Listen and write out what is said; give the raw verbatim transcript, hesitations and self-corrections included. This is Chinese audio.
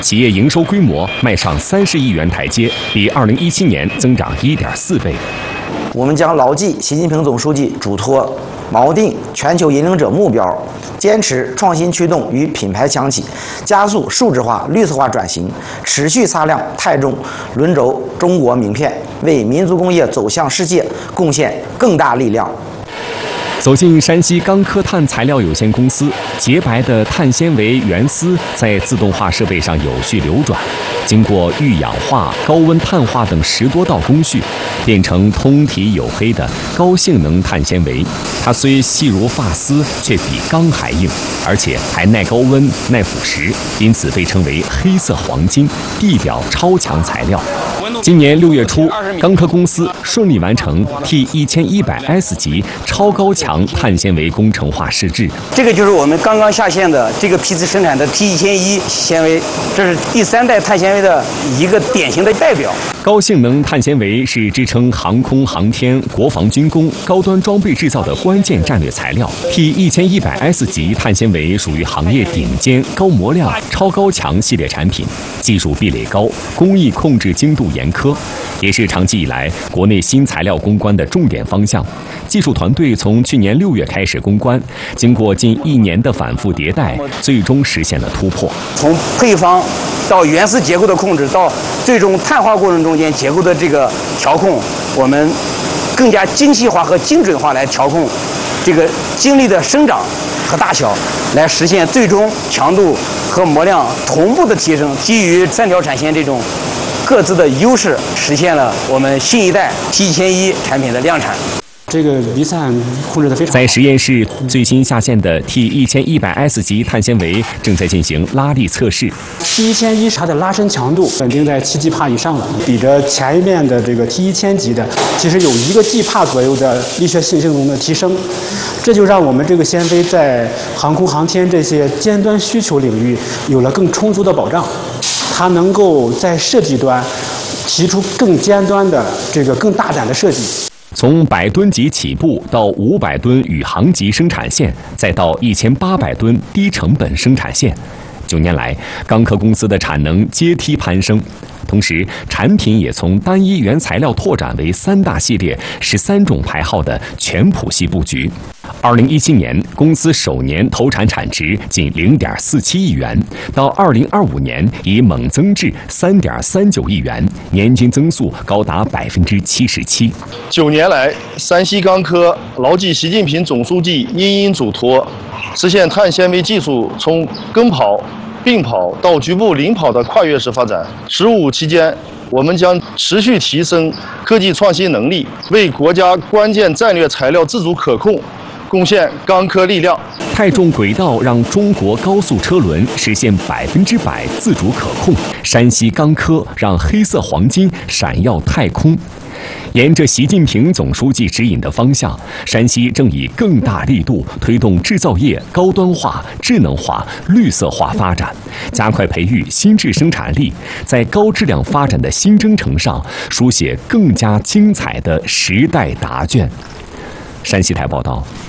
企业营收规模迈上三十亿元台阶，比二零一七年增长一点四倍。 我们将牢记习近平总书记嘱托，锚定全球引领者目标，坚持创新驱动与品牌强起，加速数字化、绿色化转型，持续擦亮泰中轮轴中国名片，为民族工业走向世界贡献更大力量。 走进山西钢科碳材料有限公司，洁白的碳纤维原丝在自动化设备上有序流转，经过预氧化、高温碳化等十多道工序，变成通体黝黑的高性能碳纤维。它虽细如发丝，却比钢还硬，而且还耐高温、耐腐蚀，因此被称为黑色黄金，地表超强材料。今年六月初，钢科公司顺利完成 T 一千一百 S 级超高强碳纤维工程化试制。 这个就是我们刚刚下线的这个批次生产的 T 一千一纤维，这是第三代碳纤维的一个典型的代表。 高性能碳纤维是支撑航空航天、国防军工高端装备制造的关键战略材料。T 一千一百 S 级碳纤维属于行业顶尖高模量、超高强系列产品，技术壁垒高，工艺控制精度严苛，也是长期以来国内新材料攻关的重点方向。技术团队从去年六月开始攻关，经过近一年的反复迭代，最终实现了突破。 从配方到原丝结构的控制，到最终碳化过程中间结构的这个调控，我们更加精细化和精准化来调控这个晶粒的生长和大小，来实现最终强度和模量同步的提升。基于三条产线这种各自的优势，实现了我们新一代 T 一千一产品的量产。 这个离散控制的非常好。 在实验室最新下线的 T 一千一百 S 级碳纤维正在进行拉力测试。 T 一千一它的拉伸强度稳定在七 G 帕以上了，比着前一面的这个 T 一千级的，其实有一个 G 帕左右的力学性性能的提升，这就让我们这个纤维在航空航天这些尖端需求领域有了更充足的保障。它能够在设计端提出更尖端的这个更大胆的设计。 从百吨级起步到五百吨宇航级生产线，再到一千八百吨低成本生产线，九年来，钢科公司的产能阶梯攀升，同时产品也从单一原材料拓展为三大系列、十三种牌号的全谱系布局。二零一七年，公司首年投产产值仅零点四七亿元，到二零二五年已猛增至三点三九亿元，年均增速高达百分之七十七。 九年来，山西钢科牢记习近平总书记殷殷嘱托，实现碳纤维技术从跟跑、并跑到局部领跑的跨越式发展。“十五”期间，我们将持续提升科技创新能力，为国家关键战略材料自主可控贡献钢科力量。 太重轨道让中国高速车轮实现百分之百自主可控，山西钢科让黑色黄金闪耀太空。沿着习近平总书记指引的方向，山西正以更大力度推动制造业高端化、智能化、绿色化发展，加快培育新质生产力，在高质量发展的新征程上书写更加精彩的时代答卷。山西台报道。